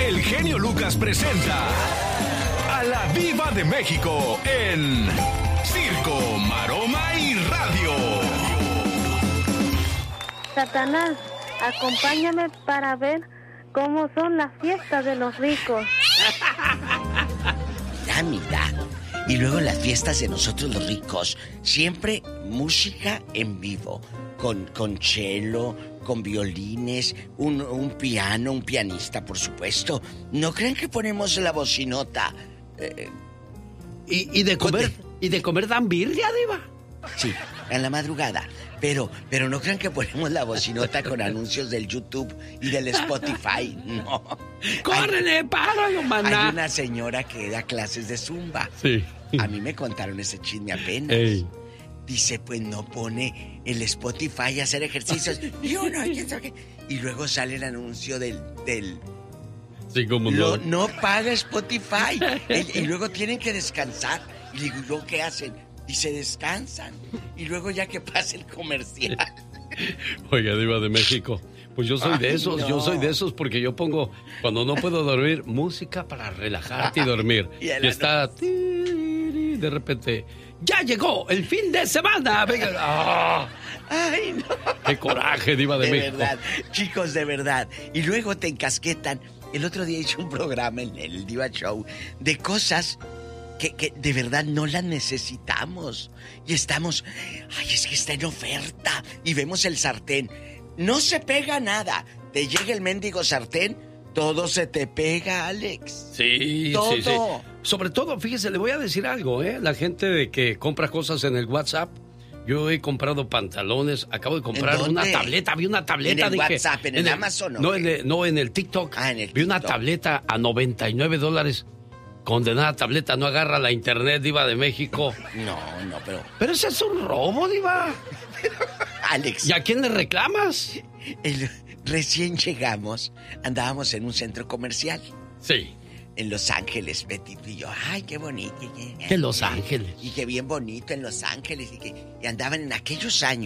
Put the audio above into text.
el genio Lucas presenta a la Diva de México en Circo, Maroma y Radio. Satanás, acompáñame para ver cómo son las fiestas de los ricos. Mira. Y luego las fiestas de nosotros los ricos, siempre música en vivo, con cello, con violines, un piano, un pianista, por supuesto. ¿No creen que ponemos la bocinota? ¿Y de comer dan birria, Diva? Sí, en la madrugada. Pero no crean que ponemos la bocinota con anuncios del YouTube y del Spotify. No. ¡Córrele, páralo, maná! Hay una señora que da clases de zumba. Sí. A mí me contaron ese chisme apenas. Ey. Dice, pues no pone el Spotify a hacer ejercicios. Y luego sale el anuncio del Sí, como no. No paga Spotify. Y luego tienen que descansar. Y digo, ¿y luego qué hacen? Y se descansan. Y luego ya que pasa el comercial. Oiga, Diva de México, pues yo soy de esos, no. yo soy de esos porque yo pongo, cuando no puedo dormir, música para relajarte y dormir. Y está, de repente, ¡ya llegó el fin de semana! Venga. ¡Ah! ¡Ay, no! ¡Qué coraje, Diva de México! Verdad, chicos, de verdad. Y luego te encasquetan. El otro día hice un programa en el Diva Show de cosas que de verdad no las necesitamos. Y estamos, ay, es que está en oferta. Y vemos el sartén. No se pega nada. Te llega el mendigo sartén, todo se te pega, Alex. Sí, todo. sí. Sobre todo, fíjese, le voy a decir algo, La gente de que compra cosas en el WhatsApp. Yo he comprado pantalones, acabo de comprar una tableta, vi una tableta. ¿En el WhatsApp, en el Amazon? No, en el TikTok. En el vi TikTok. una tableta a $99. Condenada tableta, no agarra la internet, Diva de México. No, pero... Pero ese es un robo, Diva. Alex. ¿Y a quién le reclamas? Recién llegamos, andábamos en un centro comercial. Sí. En Los Ángeles, Betty y yo. Ay, qué bonito. ¿Qué Los Ángeles? Y qué bien bonito en Los Ángeles. Y andaban en aquellos años.